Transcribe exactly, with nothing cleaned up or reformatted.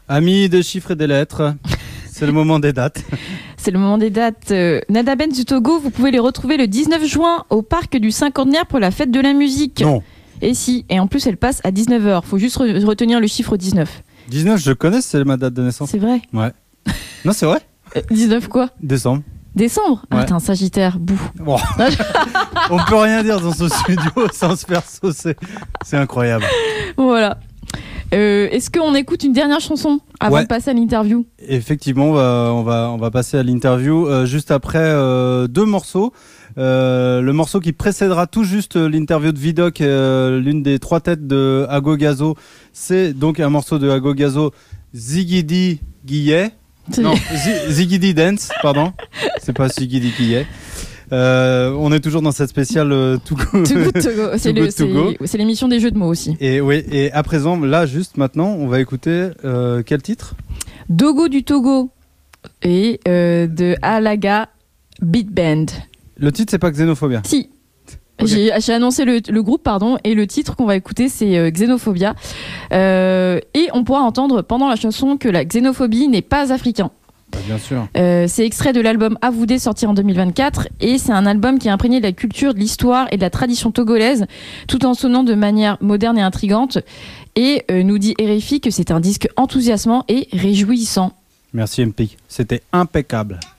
Amis des chiffres et des lettres, c'est le moment des dates. C'est le moment des dates. Euh, Nada Benz du Togo, vous pouvez les retrouver le dix-neuf juin au parc du Cinquantenaire pour la fête de la musique. Non. Et si, et en plus elle passe à dix-neuf heures. Faut juste re- retenir le chiffre dix-neuf. dix-neuf, je connais, c'est ma date de naissance. C'est vrai. Ouais. Non, c'est vrai. Euh, dix-neuf quoi? Décembre. Décembre. Ouais. Ah, t'es un Sagittaire, bouh. Bon. On peut rien dire dans ce studio sans se faire saucer. C'est incroyable. Voilà. Euh, Est-ce qu'on écoute une dernière chanson avant Ouais. de passer à l'interview? Effectivement, on va, on va, on va passer à l'interview euh, juste après euh, deux morceaux. Euh, le morceau qui précédera tout juste l'interview de Vidocq, euh, l'une des trois têtes de Agogazo, c'est donc un morceau de Agogazo, Zigidi Guillet. Non, Z- Zigidi Dance, pardon. C'est pas Zigidi Guillet. Euh, on est toujours dans cette spéciale euh, Togo. Too Good Togo. C'est Too le- Good Togo. c'est- c'est l'émission des jeux de mots aussi. Et oui, et à présent, là, juste maintenant, on va écouter euh, quel titre? Dogo du Togo et euh, de Alaga Beat Band. Le titre, c'est pas Xénophobia. Si. Ok. J'ai j'ai annoncé le, le groupe, pardon, et le titre qu'on va écouter, c'est euh, Xénophobia. Euh, et on pourra entendre pendant la chanson que la xénophobie n'est pas africain. Bah, bien sûr. Euh, c'est extrait de l'album Avoudé sorti en deux mille vingt-quatre et c'est un album qui est imprégné de la culture, de l'histoire et de la tradition togolaise tout en sonnant de manière moderne et intrigante et euh, nous dit R F I que c'est un disque enthousiasmant et réjouissant. Merci M P. C'était impeccable.